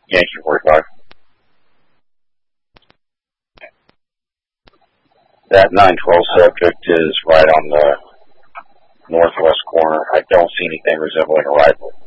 Yankee 45. That 912 subject is right on the northwest corner. I don't see anything resembling a rifle.